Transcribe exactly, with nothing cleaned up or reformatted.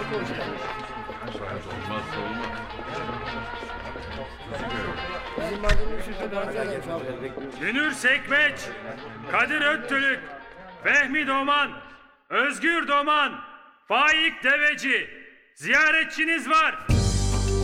Olmazsa olmaz. Dünür Sekmeç, Kadir Öttülük, Fehmi Doman, Özgür Doman, Faik Deveci, ziyaretçiniz var.